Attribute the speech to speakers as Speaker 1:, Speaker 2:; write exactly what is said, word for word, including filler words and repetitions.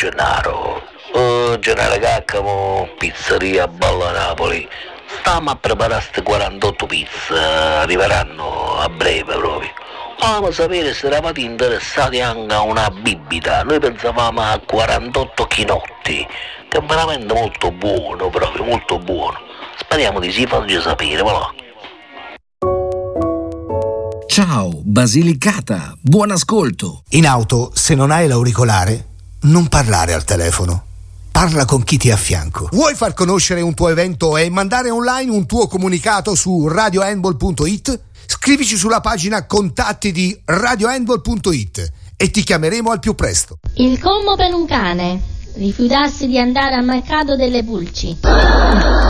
Speaker 1: Gennaro. Oh, Gennaro Caccamo, pizzeria Balla Napoli. Stiamo a preparare queste quarantotto pizze, arriveranno a breve proprio. Volevamo sapere se eravate interessati anche a una bibita. Noi pensavamo a quarantotto chinotti, che è veramente molto buono, proprio molto buono. Speriamo di sì, farci sapere, voilà.
Speaker 2: Ciao, Basilicata, buon ascolto.
Speaker 3: In auto, se non hai l'auricolare, non parlare al telefono. Parla con chi ti è a fianco. Vuoi far conoscere un tuo evento e mandare online un tuo comunicato su radio handball punto it? Scrivici sulla pagina contatti di radio handball punto it e ti chiameremo al più presto.
Speaker 4: Il commo per un cane. Rifiutarsi di andare al mercato delle pulci.